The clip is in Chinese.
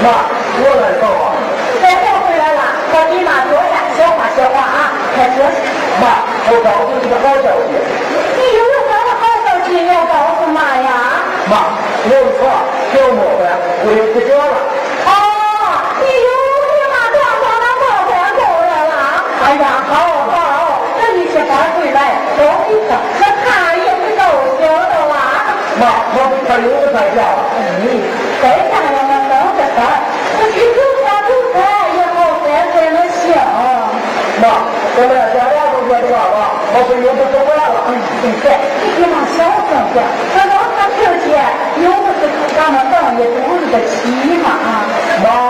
妈，我来搞啊。 再回来了，把你妈坐下，消化消化啊。开始。 妈，我告诉你个好消息。 你有什么好消息要告诉妈呀？ 妈，我的床小磨饭我也不交了。 哦，你有你妈床上的磨饭够了啦。哎呀，好好，等你去搬回来，多一个，那他也不高兴的啦。 妈，他有个在家。 再看我们等着他，我去煮菜也好3才能行。 妈，我们家俩都说的话吧，我是又不走完了。 对，你妈小声点，他让他听见，有的是咱们等也堵一个气嘛。 妈，